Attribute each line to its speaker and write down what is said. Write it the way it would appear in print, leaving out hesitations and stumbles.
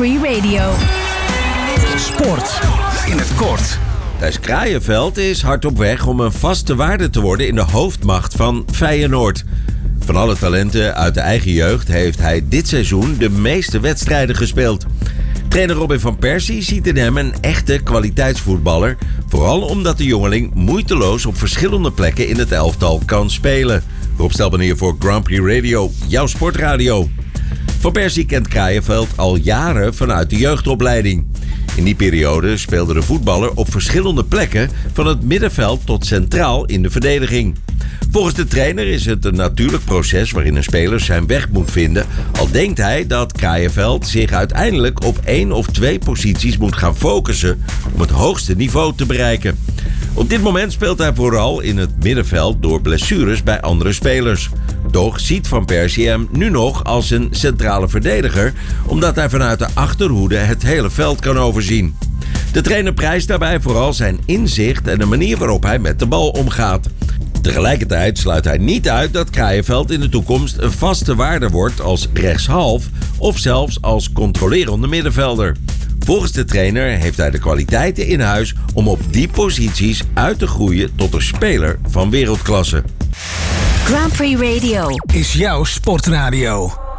Speaker 1: Prix Radio.
Speaker 2: Sport in het kort.
Speaker 3: Thijs Kraaienveld is hard op weg om een vaste waarde te worden in de hoofdmacht van Feyenoord. Van alle talenten uit de eigen jeugd heeft hij dit seizoen de meeste wedstrijden gespeeld. Trainer Robin van Persie ziet in hem een echte kwaliteitsvoetballer. Vooral omdat de jongeling moeiteloos op verschillende plekken in het elftal kan spelen. Rob Stelbanier voor Grand Prix Radio, jouw sportradio. Van Persie kent Kraaienveld al jaren vanuit de jeugdopleiding. In die periode speelde de voetballer op verschillende plekken, van het middenveld tot centraal in de verdediging. Volgens de trainer is het een natuurlijk proces waarin een speler zijn weg moet vinden, al denkt hij dat Kraaienveld zich uiteindelijk op 1 of 2 posities moet gaan focussen om het hoogste niveau te bereiken. Op dit moment speelt hij vooral in het middenveld door blessures bij andere spelers. Toch ziet Van Persie hem nu nog als een centrale verdediger, omdat hij vanuit de achterhoede het hele veld kan overzien. De trainer prijst daarbij vooral zijn inzicht en de manier waarop hij met de bal omgaat. Tegelijkertijd sluit hij niet uit dat Kraaienveld in de toekomst een vaste waarde wordt als rechtshalf of zelfs als controlerende middenvelder. Volgens de trainer heeft hij de kwaliteiten in huis om op die posities uit te groeien tot een speler van wereldklasse.
Speaker 1: Grand Prix Radio
Speaker 2: Is jouw sportradio.